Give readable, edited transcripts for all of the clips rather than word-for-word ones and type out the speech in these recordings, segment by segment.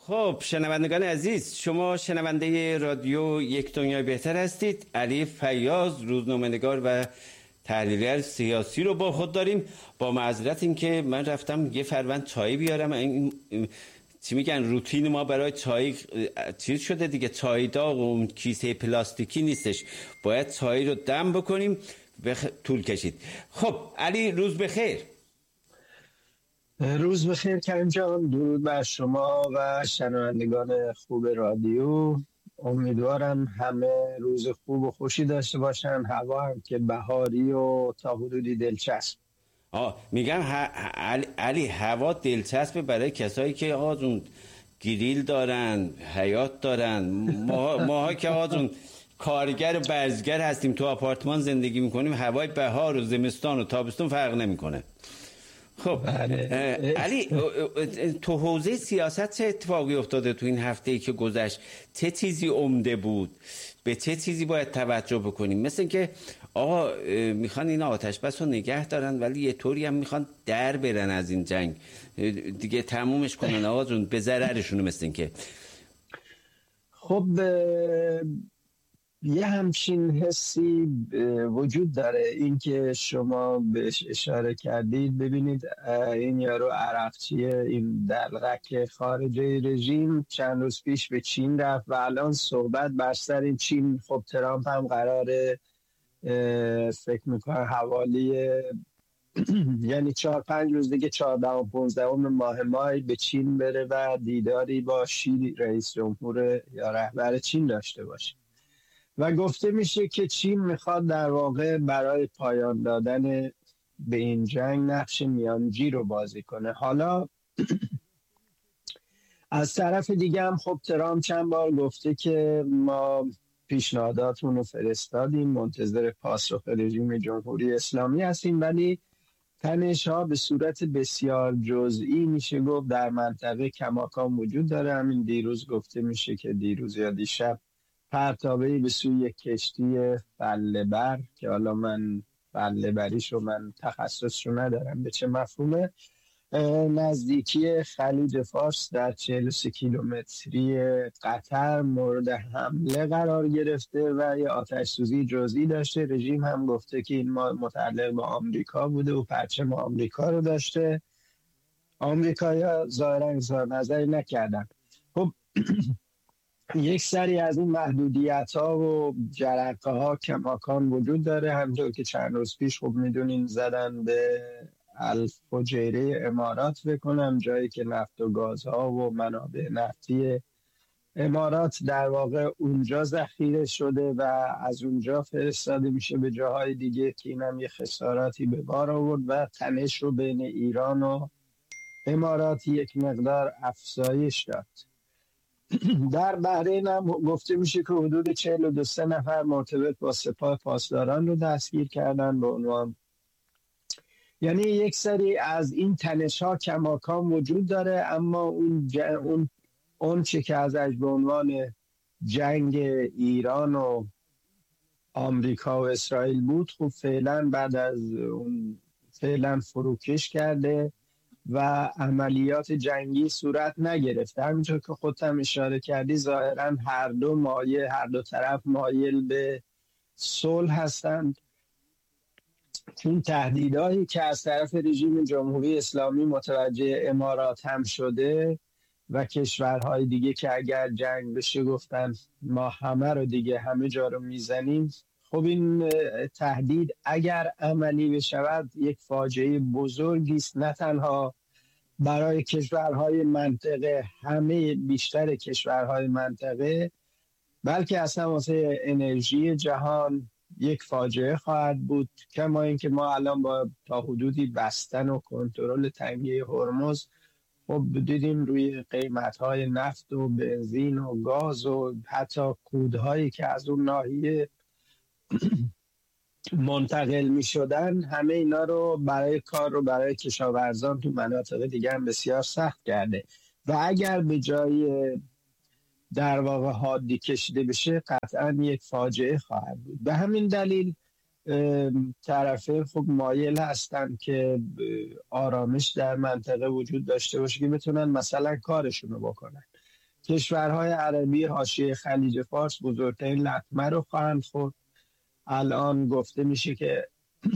خب شنوندگان عزیز، شما شنونده رادیو یک دنیای بهتر هستید. علی فیاض، روزنامه‌نگار و تحلیلگر سیاسی رو با خود داریم. با معذرت این که من رفتم یه فروند چای بیارم، این چی میگن روتین ما برای چای چیز شده دیگه، چای داغ و اون کیسه پلاستیکی نیستش، باید چای رو دم بکنیم. طول کشید. خب علی، روز بخیر. روز بخیر کریم جان، درود بر شما و شنوندگان خوب رادیو. امیدوارم همه روز خوب و خوشی داشته باشن، هوا هم که بهاری و تا حدودی دلچسب. میگم علی هوا دلچسبه برای کسایی که آزون گریل دارن، حیات دارن. ماها که آزون کارگر و برزگر هستیم، تو آپارتمان زندگی میکنیم، هوای بهار و زمستان و تابستون فرق نمیکنه. خب علی، تو حوزه سیاست چه اتفاقی افتاده تو این هفته‌ای که گذشت؟ چه چیزی عمده بود؟ به چه چیزی باید توجه بکنیم؟ مثل که آقا میخوان این آتش بس رو نگه دارن، ولی یه طوری هم میخوان در برن از این جنگ دیگه، تمومش کنن آقا جون، به ضررشونه. مثل این که خب یه همچین حسی وجود داره، این که شما بهش اشاره کردید. ببینید این یارو عراقچیه، این دلغک خارجه رژیم چند روز پیش به چین رفت و الان صحبت بر سر این چین. خب ترامپ هم قراره فکر میکنم حوالی یعنی 4-5 روز دیگه 14 و 15 ماه مای به چین بره و دیداری با شی رئیس جمهور یا رهبر چین داشته باشه و گفته میشه که چین میخواد در واقع برای پایان دادن به این جنگ نقش میانجی رو بازی کنه. حالا از طرف دیگه هم خب ترامپ چند بار گفته که ما پیشنهاداتون رو فرستادیم، منتظر پاسخ رژیم جمهوری اسلامی هستیم، ولی تنش ها به صورت بسیار جزئی میشه گفت در منطقه کماکان وجود داره. همین دیروز گفته میشه که دیروز یا دیشب پرتابه‌ای به سوی یک کشتی فله‌بر که حالا من فله‌بریشو من تخصصشو ندارم به چه مفهومه، نزدیکی خلیج فارس در 43 کیلومتری قطر مورد حمله قرار گرفته و یه آتش سوزی جزئی داشته. رژیم هم گفته که این متعلق به آمریکا بوده و پرچم آمریکا رو داشته. آمریکایی‌ها ظاهراً اظهار نظری نکردن. خب یک سری از این محدودیت ها و جرقه ها کماکان وجود داره. همونطور که چند روز پیش خب میدونین زدن به الفجیره امارات، بکنم جایی که نفت و گاز ها و منابع نفتی امارات در واقع اونجا ذخیره شده و از اونجا فرستاده میشه به جاهای دیگه، که اینم یه خساراتی به بار آورد و تنش رو بین ایران و امارات یک مقدار افزایش داد. در بحرین هم گفته میشه که حدود 42 نفر مرتبط با سپاه پاسداران رو دستگیر کردن به عنوان، یعنی یک سری از این تنش ها کماکان وجود داره. اما اون چه که ازش به عنوان جنگ ایران و آمریکا و اسرائیل بود، خب فعلا بعد از اون فعلا فروکش کرده و عملیات جنگی صورت نگرفته. همینطور که خودم اشاره کردی ظاهرا هر دو طرف مایل به صلح هستند، چون تهدیدهایی که از طرف رژیم جمهوری اسلامی متوجه امارات هم شده و کشورهای دیگه که اگر جنگ بشه گفتن ما همه رو دیگه همه جا رو میزنیم. خب این تهدید اگر عملی بشود یک فاجعه بزرگی است، نه تنها برای کشورهای منطقه، همه بیشتر کشورهای منطقه، بلکه اصلا واسه انرژی جهان یک فاجعه خواهد بود. کما اینکه ما الان با تا حدودی بستن و کنترل تنگه هرمز خب دیدیم روی قیمت‌های نفت و بنزین و گاز و حتی کودهایی که از اون ناحیه منتقل می شدن، همه اینا رو برای کار رو برای کشاورزان تو مناطق دیگه هم بسیار سخت کرده و اگر به جای در واقع حادی کشیده بشه قطعا یک فاجعه خواهد بود. به همین دلیل طرفین خب مایل هستن که آرامش در منطقه وجود داشته باشه که بتونن مثلا کارشون رو بکنن. کشورهای عربی حاشیه خلیج فارس بزرگترین لطمه رو خواهند خورد. الان گفته میشه که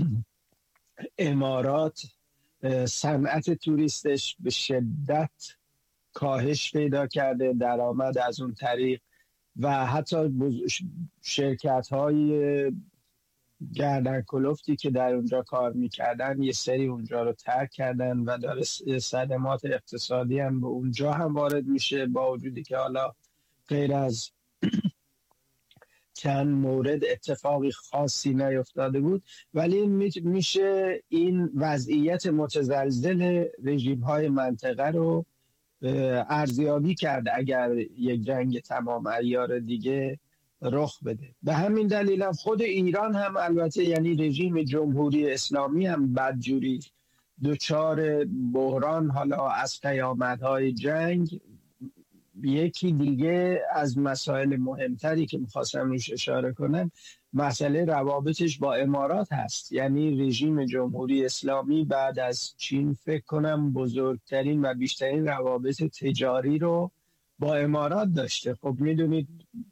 امارات صنعت توریستش به شدت کاهش پیدا کرده، درآمد از اون طریق، و حتی شرکت های گردن کلفتی که در اونجا کار میکردن یه سری اونجا رو ترک کردن و داره صدمات اقتصادی هم به اونجا هم وارد میشه، با وجودی که حالا غیر از چند مورد اتفاقی خاصی نیفتاده بود، ولی میشه این وضعیت متزلزل رژیم های منطقه رو ارزیابی کرد اگر یک جنگ تمام عیار دیگه رخ بده. به همین دلیل هم خود ایران هم البته، یعنی رژیم جمهوری اسلامی هم بدجوری دچار بحران حالا از قیامت‌های جنگ. یکی دیگه از مسائل مهمتری که میخواستم روش اشاره کنم مسئله روابطش با امارات هست. یعنی رژیم جمهوری اسلامی بعد از چین فکر کنم بزرگترین و بیشترین روابط تجاری رو با امارات داشته. خب میدونید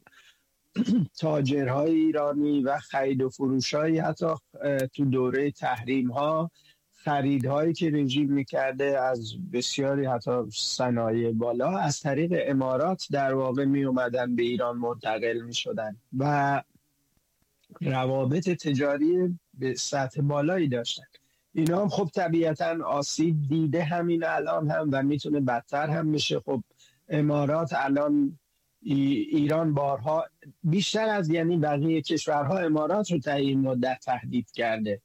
تاجرهای ایرانی و خرید و فروش‌های حتی تو دوره تحریم‌ها خریدهایی که رژیم میکرده از بسیاری حتی صنایع بالا از طریق امارات در واقع می اومدن به ایران منتقل می شدن و روابط تجاری به سطح بالایی داشتن. اینا هم خب طبیعتا آسیب دیده همین الان هم و میتونه بدتر هم بشه. خب امارات الان ایران بارها بیشتر از یعنی بقیه کشورها امارات رو تا این مدت تهدید کرده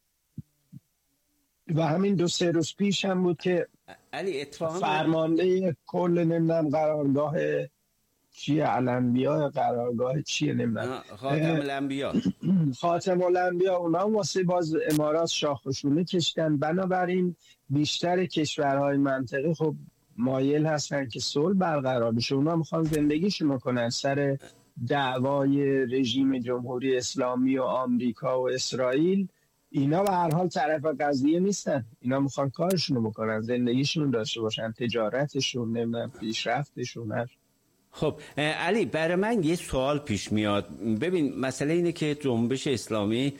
و همین 2-3 روز پیش هم بود که علی فرمانده کل نمیدونم قرارگاه چیه الانبیا، قرارگاه چیه نمیدونم، خاتم الانبیا خاتم الانبیا، اونا واسه باز امارات شاخ و شونه کشیدن. بنابراین بیشتر کشورهای منطقه خب مایل هستن که صلح برقرار بشه. اونا میخوان زندگیشون کنن سر دعوای رژیم جمهوری اسلامی و آمریکا و اسرائیل. اینا به هر حال طرف قضیه نیستن، اینا میخوان کارشونو بکنن، زندگیشون داشته باشن، تجارتشون، نمیدونم پیشرفتشون. خب علی، برای من یه سوال پیش میاد. ببین مسئله اینه که جنبش اسلامی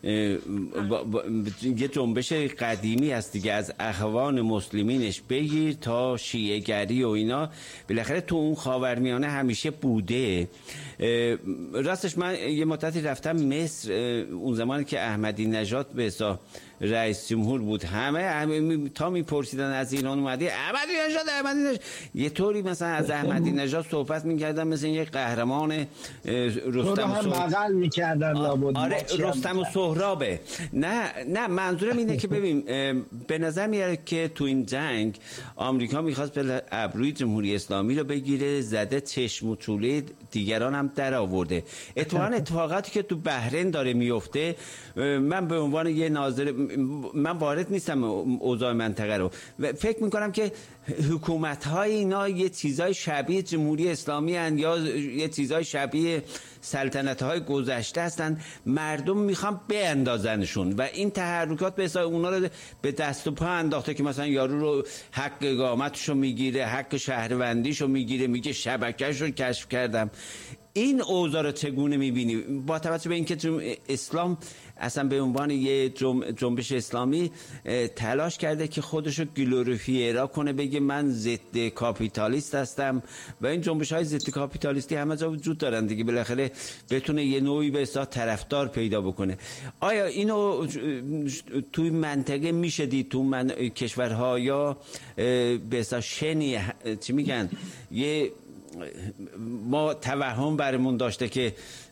یه جنبش قدیمی هست دیگه، از اخوان مسلمینش بگیر تا شیعه گری و اینا، بالاخره تو اون خاورمیانه همیشه بوده. راستش من یه مدتی رفتم مصر، اون زمانی که احمدی نژاد به حساب رئیس جمهور بود، همه تا میپرسیدن از ایران اومدی احمدی نژاد، یه طوری مثلا از احمدی نژاد صحبت میکردن مثل یک قهرمان رستم و بغل میکردن. آره رستم و سهرابه. نه منظورم اینه که ببین به نظر میاد که تو این جنگ آمریکا میخواست به ابروی جمهوری اسلامی رو بگیره، زده چشم و چوله دیگران هم در آورده. اتفاقاتی که تو بحرین داره میفته، من به عنوان یه ناظر، من وارد نیستم اوضاع منطقه رو، فکر میکنم که حکومت‌های اینا یه چیزای شبیه جمهوری اسلامی هستند یا یه چیزای شبیه سلطنت‌های گذشته هستند. مردم میخوان بیاندازنشون و این تحرکات به حساب اونا رو به دست و پا انداخته که مثلا یارو رو حق اقامتشو میگیره، حق شهروندیشو میگیره، میگه شبکه‌شو کشف کردم. این اوضاع رو چگونه میبینی با توجه به اینکه اسلام اصلا به عنوان یه جنبش اسلامی تلاش کرده که خودشو گلوریفیرا کنه، بگه من ضد کاپیتالیست هستم و این جنبش های ضد کاپیتالیستی همه جا وجود دارن دیگه، بالاخره بتونه یه نوعی به اصطلاح طرفدار پیدا بکنه. آیا اینو توی منطقه میشه دید تو کشورها یا به اصطلاح شنی چی میگن یه ما توهم برمون داشته که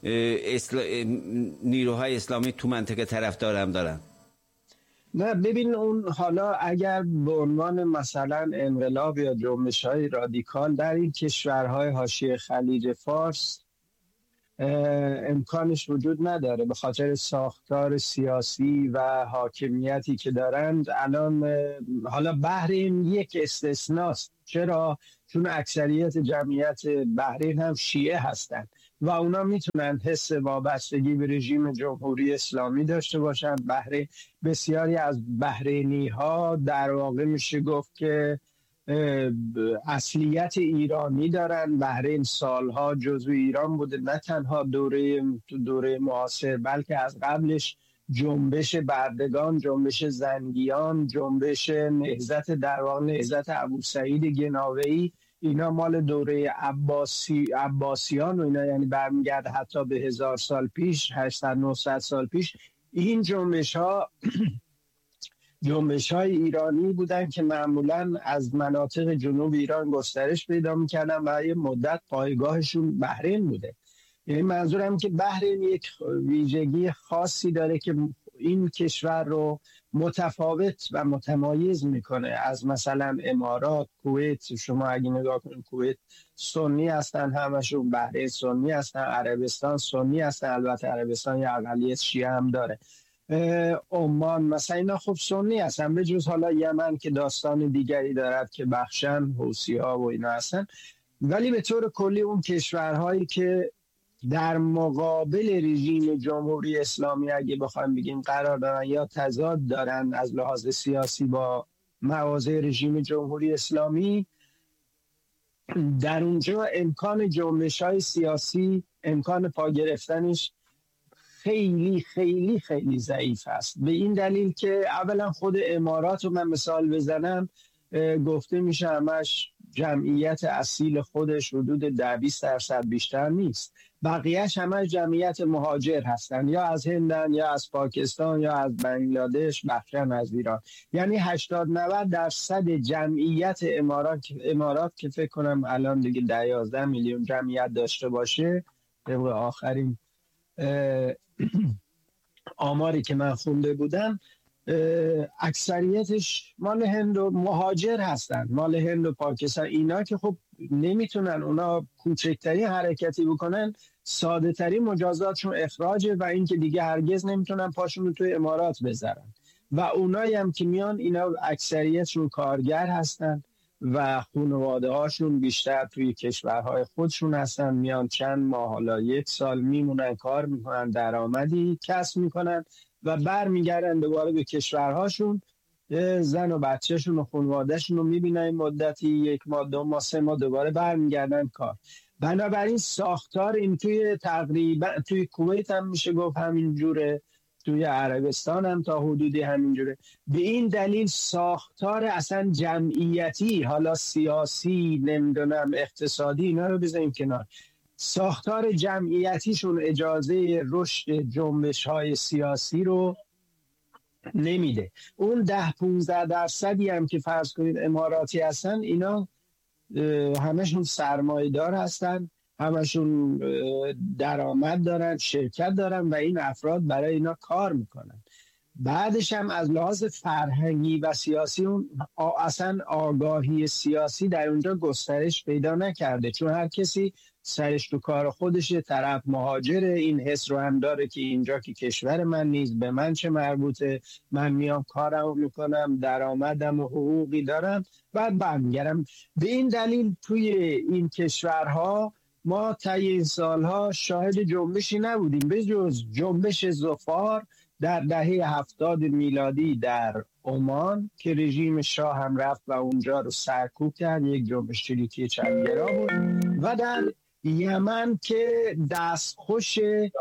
نیروهای اسلامی تو منطقه طرفدار هم دارن؟ نه ببین، اون حالا اگر به عنوان مثلا انقلاب یا جنبش‌های رادیکال در این کشورهای حاشیه خلیج فارس امکانش وجود نداره به خاطر ساختار سیاسی و حاکمیتی که دارند. الان حالا بحرین یک استثناست. چرا؟ چون اکثریت جمعیت بحرین هم شیعه هستند و اونا میتونن حس وابستگی به رژیم جمهوری اسلامی داشته باشن. بسیاری از بحرینی ها در واقع میشه گفت که اصلیت ایرانی دارن. بحرین سالها جزو ایران بوده، نه تنها دوره معاصر بلکه از قبلش. جنبش بردگان، جنبش زنگیان، جنبش نهضت در واقع نهضت ابوسعید گناوی، اینا مال دوره عباسیان و اینا، یعنی برمیگرده حتی به 1000 سال پیش، 800 900 سال پیش. این جنبش های ایرانی بودن که معمولا از مناطق جنوب ایران گسترش پیدا میکردن و یه مدت پایگاهشون بحرین بوده. یعنی منظورم که بحرین یک ویژگی خاصی داره که این کشور رو متفاوت و متمایز میکنه از مثلا امارات، کویت. شما اگه نگاه کنید کویت سنی هستن همشون، بحرین سنی هستن، عربستان سنی هستن، البته عربستان یه اقلیت شیعه هم داره، عمان مثلا اینا خب سنی هستن، به جز حالا یمن که داستان دیگری دارد که بخشن حوثی ها و اینا هستن. ولی به طور کلی اون کشورهایی که در مقابل رژیم جمهوری اسلامی اگه بخوایم بگیم قرار دارن یا تضاد دارن از لحاظ سیاسی با مواضع رژیم جمهوری اسلامی، در اونجا امکان جنبش‌های سیاسی، امکان پا گرفتنش خیلی خیلی خیلی ضعیف است. به این دلیل که اولا خود امارات رو من مثال بزنم، گفته میشه همش جمعیت اصیل خودش حدود 10-20% بیشتر نیست، بقیهش همش جمعیت مهاجر هستن، یا از هندن یا از پاکستان یا از بنگلادش، بخشن از ایران. یعنی 80-90% جمعیت امارات که فکر کنم الان دیگه 10-11 میلیون جمعیت داشته باشه طبق آخرین آماری که من خونده بودم، اکثریتش مال هند و مهاجر هستن، مال هند و پاکستان. اینا که خب نمیتونن، اونا کوچکترین حرکتی بکنن ساده ترین مجازاتشون اخراجه و این که دیگه هرگز نمیتونن پاشون رو توی امارات بذارن. و اونایی هم که میان اینا اکثریتشون کارگر هستن و خانواده هاشون بیشتر توی کشورهای خودشون هستن، میان چند ماه حالا 1 سال میمونن، کار میکنن، درآمدی کسب میکنن و برمیگردن دوباره به کشورهاشون، زن و بچهشون و خانوادهشون رو میبینن مدتی 1 ماه 2 ماه 3 ماه، دوباره برمیگردن کار. بنابراین ساختار این توی تقریبا توی کویت هم میشه گفت همین جوره، توی عربستان هم تا حدودی همین جوره. به این دلیل ساختار اصلا جمعیتی، حالا سیاسی نمیدونم اقتصادی، اینا رو بذاریم کنار، ساختار جمعیتیشون اجازه رشد جنبش‌های سیاسی رو نمیده. اون 10-15% هم که فرض کنید اماراتی هستن، اینا همشون سرمایه‌دار هستن، همشون درآمد دارن، شرکت دارن و این افراد برای اینا کار میکنن. بعدش هم از لحاظ فرهنگی و سیاسی اون اصلا آگاهی سیاسی در اونجا گسترش پیدا نکرده، چون هر کسی سرش تو کار خودشه، طرف مهاجره، این حس رو هم داره که اینجا که کشور من نیست، به من چه مربوطه، من میام کارمو میکنم، درآمدم و حقوقی دارم، بعد برمیگردم. به این دلیل توی این کشورها ما طی این سالها شاهد جنبشی نبودیم به جز جنبش ظفار در دهه 70 میلادی در عمان که رژیم شاه هم رفت و اونجا رو سرکوب کرد، یک جنبش چریکی چپگرا بود، و در یمن که دستخوش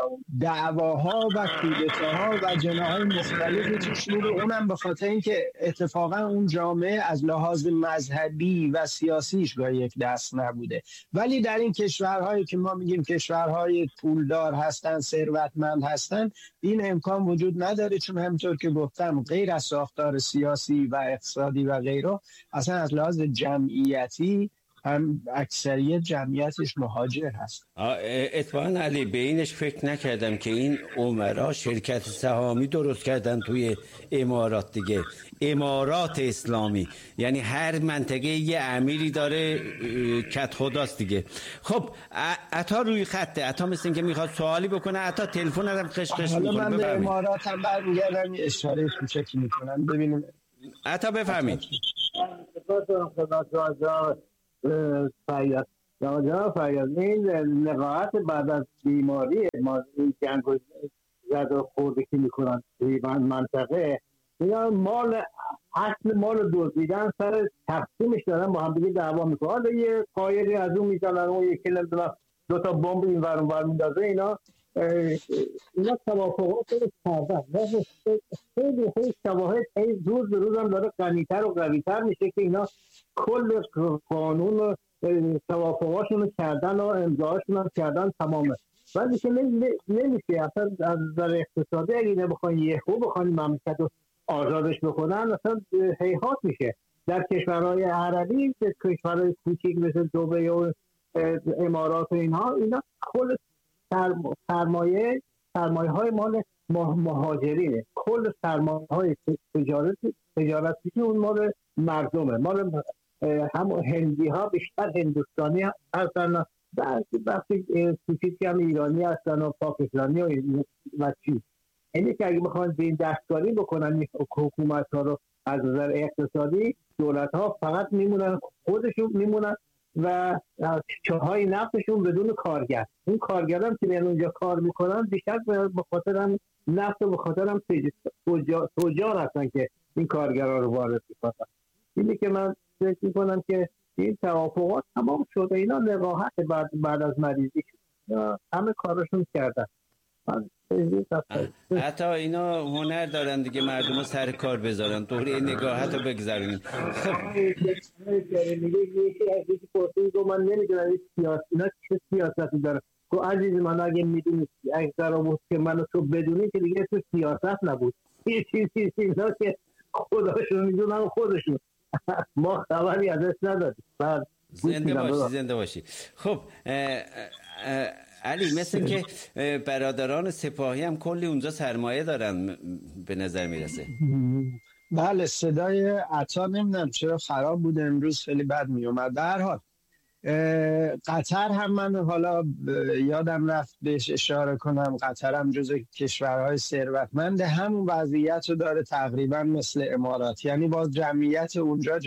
دعواها و کودتاها و جناح‌های مختلفی توش بود، اونم به خاطر اینکه اتفاقا اون جامعه از لحاظ مذهبی و سیاسیش گاهی یک دست نبوده. ولی در این کشورهایی که ما میگیم کشورهای پولدار هستن، ثروتمند هستن، این امکان وجود نداره، چون همونطور که گفتم غیر از ساختار سیاسی و اقتصادی و غیره، اصلا از لحاظ جمعیتی هم اکثریت جمعیتش مهاجر هست. اتفاقا علی به اینش فکر نکردم که این عمرا شرکت سهامی درست کردن توی امارات دیگه، امارات اسلامی، یعنی هر منطقه یه امیری داره کت خداست دیگه. خب عطا روی خطه، عطا مثل این که میخواد سوالی بکنه، عطا تلفن هم خشخش میکنه. حالا من به امارات هم برمیگردم اشاره کوچکی میکنم ببینیم. عطا بفهمید. فریاد این نقاهت بعد از بیماری ما این جنگ زد و خورده که میکنن توی منطقه، اینا مال اصل ما رو دزدیدن، سر تقسیمش دارن با هم دیگه دعوا میکنن. حالا یه قایقی از اون میزنن، اون یکی نمیدونم دو تا بمب این ور اون ور میندازه. اینا توافقات رو کردن. خیلی شواهد روز به روز هم داره غنی‌تر و قوی‌تر میشه که اینا کل قانون و توافقاشون رو کردن و امضاهاشون هم کردن تمامه. ولی که نمیشه اصلا از نظر اقتصادی اگه بخواین مملکت رو آزادش بکنن اصلا هیهات میشه. در کشورهای عربی، کشورهای کوچیک مثل دبی و امارات و اینا کل سرمایه های مال مهاجرینه. کل سرمایه های تجارتی اون مال مردمه، مال هم هندی ها، بیشتر هندوستانی هستن، وقتی کوچیکی هم ایرانی هستن و پاکستانی و چیز. اینه که اگه بخوان به این دستکاری بکنن حکومت ها رو از نظر اقتصادی، دولت ها فقط خودشون میمونن و چاهای نفتشون بدون کارگر. این کارگران که میان اونجا کار میکنن بیشتر به خاطر هم نفت و به خاطر هم تجار هستن که این کارگران رو وارد میکنن. اینه که من فکر میکنم که این توافقات تمام شده. اینا لقاحت بعد از مریضی همه کارشون کردن. حتی اینا هنر دارن دیگه، مردم رو سر کار بذارن، دوره نگاهت رو بگذارن. خب من نمیدونم اینا چه سیاستی داره. تو عزیز من اگه میدونی اگه قرار بود که منو تو بدونی که دیگه تو سیاست نبود. یه چیزی اینا که خودشون میدونن خودشون، ما خبری ازش نداریم. زنده باشی. خب علی، مثل که برادران سپاهی هم کلی اونجا سرمایه دارن به نظر میرسه. بله، صدای عطا نمیدونم چرا خراب بود امروز، خیلی بد میومد. در هر حال قطر هم من حالا یادم رفت بهش اشاره کنم، قطر هم جزو کشورهای ثروتمند همون وضعیت رو داره تقریبا مثل امارات. یعنی باز جمعیت اونجا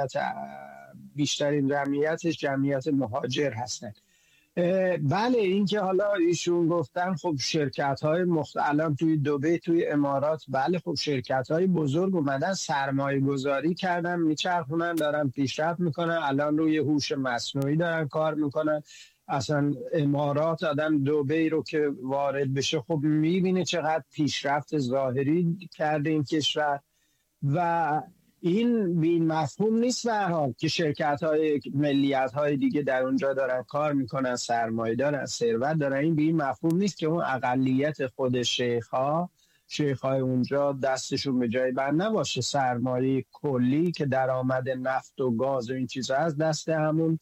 بیشترین جمعیتش جمعیت مهاجر هستن. بله، این که حالا ایشون گفتن خب شرکت‌های الان توی دبی، توی امارات، بله خب شرکت‌های بزرگ اومدن سرمایه گذاری کردن، میچرخونن، دارن پیشرفت میکنن، الان روی هوش مصنوعی دارن کار میکنن. اصلا امارات آدم دبی رو که وارد بشه خب میبینه چقدر پیشرفت ظاهری کرده این کشور. و این بین مفهوم نیست به هر حال که شرکت‌های ملیت‌های دیگه در اونجا دارن کار میکنن، سرمایه دارن، ثروت دارن. این بین مفهوم نیست که اون اقلیت خود شیخ‌های اونجا دستشون به جای بند نباشه. سرمایه کلی که درآمد نفت و گاز و این چیزا از دست همون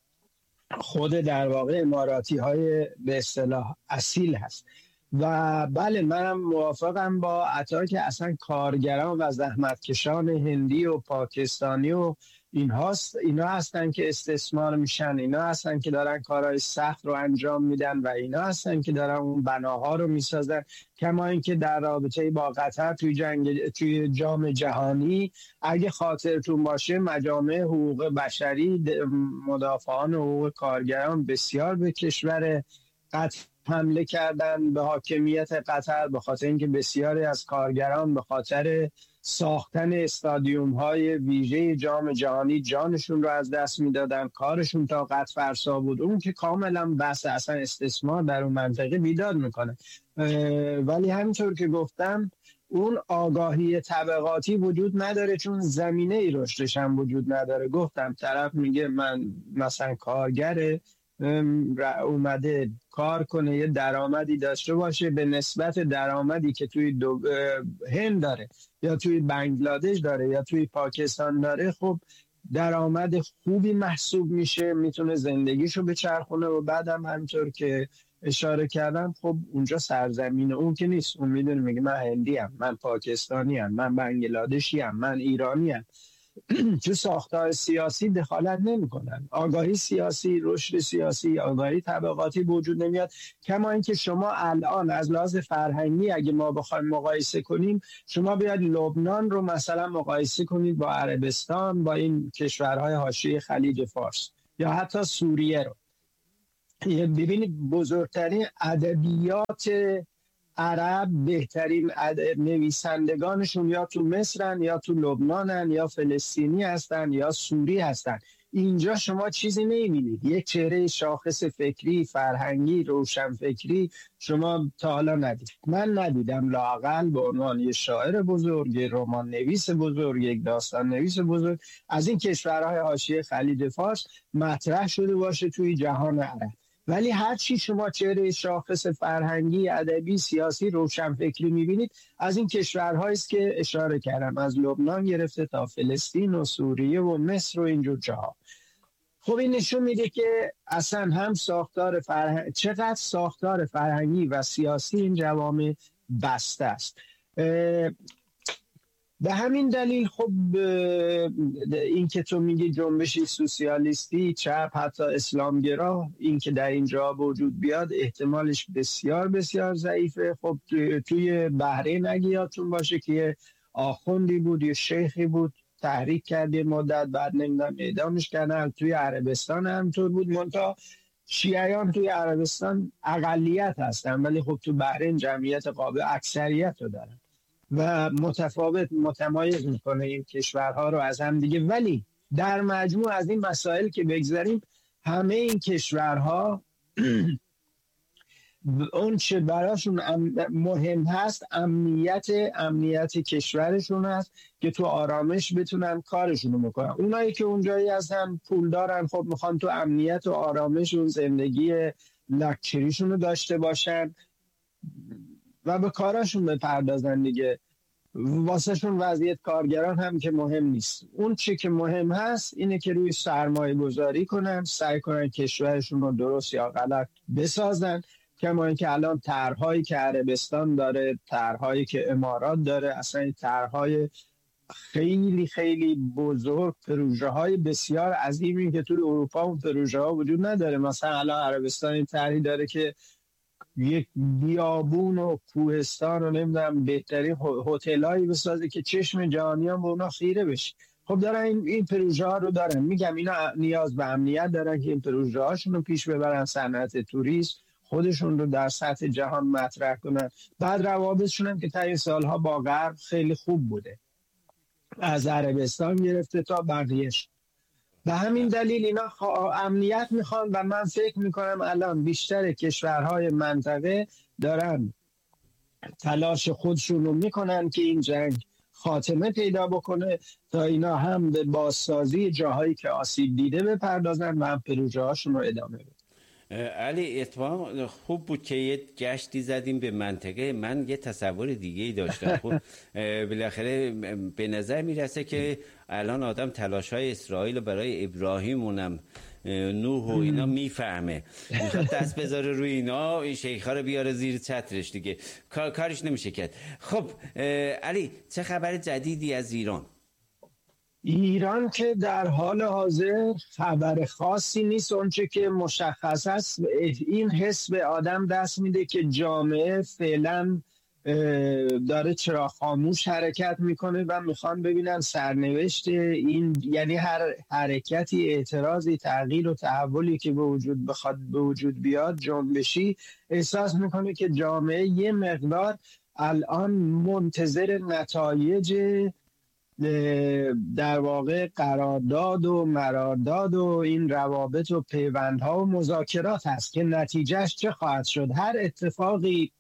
خود در واقع اماراتی‌های به اصطلاح اصیل هست. و بله، منم موافقم با عطا که اصلا کارگران و زحمتکشان هندی و پاکستانی و اینا هستن که استثمار میشن، اینا هستن که دارن کارهای سخت رو انجام میدن و اینا هستن که دارن اون بناها رو میسازن. کما اینکه در رابطه با قطر توی جام جهانی اگه خاطرتون باشه مجامع حقوق بشری، مدافعان حقوق کارگران بسیار به کشور قطر حمله کردن، به حاکمیت قطر، به خاطر اینکه بسیاری از کارگران به خاطر ساختن استادیوم های ویژه جام جهانی جانشون رو از دست میدادن، کارشون تا قطع فرسا بود. اون که کاملا بحث اصلا استثمار در اون منطقه بیداد میکنه. ولی همینطور که گفتم اون آگاهی طبقاتی وجود نداره، چون زمینه ای رشدش هم وجود نداره. گفتم طرف میگه من مثلا کارگره، اومده کار کنه، یه درآمدی داشته باشه به نسبت درآمدی که توی هند داره یا توی بنگلادش داره یا توی پاکستان داره، خب درآمد خوبی محسوب میشه، میتونه زندگیشو بچرخونه. و بعدم همینطور که اشاره کردم خب اونجا سرزمین اون که نیست. اون میدونه میگه من هندیم، من پاکستانیم، من بنگلادشیم، من ایرانیم. تو ساختار سیاسی دخالت نمی‌کنن. آگاهی سیاسی، رشد سیاسی، آگاهی طبقاتی وجود نمیاد. کما اینکه شما الان از لحاظ فرهنگی اگه ما بخوایم مقایسه کنیم، شما بیاید لبنان رو مثلا مقایسه کنید با عربستان، با این کشورهای حاشیه خلیج فارس یا حتی سوریه رو. ببینید بزرگترین عرب بهترین نویسندگانشون یا تو مصرن یا تو لبنانن یا فلسطینی هستن یا سوری هستن. اینجا شما چیزی نمیبینید، یک چهره شاخص فکری، فرهنگی، روشنفکری شما تا حالا ندید. من ندیدم لااقل به عنوان یک شاعر بزرگ، یک رمان نویس بزرگ، یک داستان نویس بزرگ از این کشورهای حاشیه خلیج فارس مطرح شده باشه توی جهان عرب. ولی هر چی شما چهره شاخص فرهنگی، ادبی، سیاسی، روشنفکری میبینید از این کشورهایی است که اشاره کردم، از لبنان گرفته تا فلسطین و سوریه و مصر و اینجور جاها. خب این نشون میده که اصلا هم چقدر ساختار فرهنگی و سیاسی این جوامع بسته است. به همین دلیل خب این که تو میگی جنبشی سوسیالیستی، چپ، حتی اسلامگرا، این که در اینجا وجود بیاد احتمالش بسیار بسیار ضعیفه. خب توی بحرین اگه یادتون باشه که آخوندی بود یا شیخی بود تحریک کرده مدت، بعد نمیدونم اعدامش کردن. توی عربستان هم طور بود، منتها شیعیان توی عربستان اقلیت هستن ولی خب تو بحرین جمعیت قابل اکثریت رو دارن و متمایز میکنه این کشورها رو از هم دیگه. ولی در مجموع از این مسائل که بگذاریم، همه این کشورها اون چه براشون مهم هست امنیت کشورشون هست که تو آرامش بتونن کارشون رو بکنن. اونایی که اونجایی هستن پول دارن، خب میخوان تو امنیت و آرامش و زندگی لکچریشون رو داشته باشن و به کاراشون بپردازن دیگه. واسه شون وضعیت کارگران هم که مهم نیست. اون چی که مهم هست اینه که روی سرمایه گذاری کنن، سعی کنن کشورشون رو درست یا غلط بسازن. کما اینکه الان طرحهایی که عربستان داره، طرحهایی که امارات داره، اصلا طرحهای خیلی خیلی بزرگ، پروژه های بسیار عظیمی که تو اروپا اون پروژه ها وجود نداره. مثلا الان عربستان این طرحی داره که یک بیابون و کوهستان و نمیدونم بهترین هتلایی بسازه که چشم جهانیان به اونا خیره بشه. خب دارن این پروژه ها رو دارن. میگم اینا نیاز به امنیت دارن که این پروژه هاشون رو پیش ببرن، صنعت توریسم خودشون رو در سطح جهان مطرح کنن. بعد روابطشون هم که تا این سالها با غرب خیلی خوب بوده، از عربستان گرفته تا بقیهش. به همین دلیل اینا امنیت میخوان و من فکر میکنم الان بیشتر کشورهای منطقه دارن تلاش خودشون رو میکنن که این جنگ خاتمه پیدا بکنه تا اینا هم به بازسازی جاهایی که آسیب دیده بپردازن و هم پروژه هاشون رو ادامه بدن. علی اتفاقا خوب بود که یه گشتی زدیم به منطقه. من یه تصور دیگه ای داشتم. خب بالاخره به نظر میرسه که الان آدم تلاش‌های اسرائیل برای ابراهیم اونم نوح و اینا میفهمه، میخواد دست بذاره روی اینا، این شیخا رو بیاره زیر چترش دیگه، کارش نمیشه کرد. خب علی چه خبر جدیدی از ایران؟ ایران که در حال حاضر خبر خاصی نیست. اونچه که مشخص است این حس به آدم دست میده که جامعه فعلا داره چرا خاموش حرکت میکنه و میخوان ببینن سرنوشت این، یعنی هر حرکتی، اعتراضی، تغییر و تحولی که بخواد به وجود بیاد جنبشی، احساس میکنه که جامعه یه مقدار الان منتظر نتایج در واقع قرارداد و مرارداد و این روابط و پیوندها و مذاکرات هست که نتیجهش چه خواهد شد. هر اتفاقی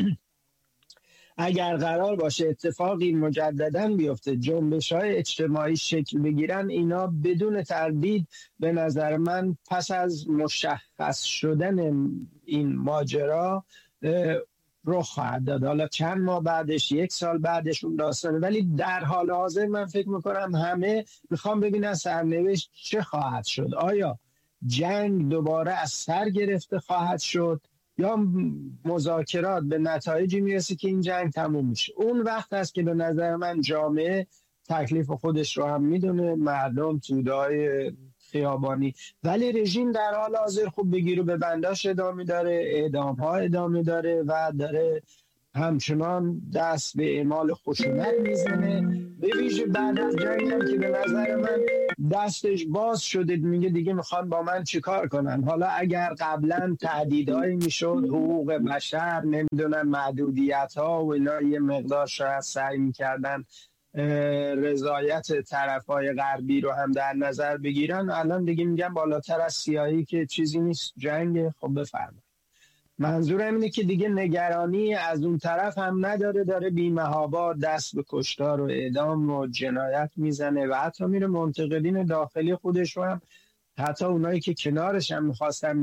اگر قرار باشه اتفاقی مجددا بیفته، جنبش‌های اجتماعی شکل بگیرن، اینا بدون تردید به نظر من پس از مشخص شدن این ماجرا رخ خواهد داد. حالا چند ماه بعدش، یک سال بعدش اون داستانه، ولی در حال حاضر من فکر میکنم همه میخوام ببینن سرنوشت چه خواهد شد. آیا جنگ دوباره از سر گرفته خواهد شد یا مذاکرات به نتایجی میرسه که این جنگ تموم میشه؟ اون وقت است که به نظر من جامعه تکلیف خودش رو هم میدونه، مردم توده‌های خیابانی، ولی رژیم در حال حاضر خوب بگیر و به بنداش ادامه داره، اعدام ها ادامه داره و داره همچنان دست به اعمال خشونت میزنه، به ویژه بعد از جنگ هم که به نظر من دستش باز شده، میگه دیگه میخوان با من چیکار کنن. حالا اگر قبلا تهدیدهایی میشد حقوق بشر، نمیدونم محدودیت ها و اینا یه مقدار شاید سعی میکردن رضایت طرف های غربی رو هم در نظر بگیرن، الان دیگه میگن بالاتر از سیاهی که چیزی نیست، جنگ. خب بفرمایید. منظورم اینه که دیگه نگرانی از اون طرف هم نداره، داره بی‌محابا دست به کشتار و اعدام و جنایت میزنه و حتی میره منتقدین داخلی خودش رو هم، حتی اونایی که کنارش هم میخواستن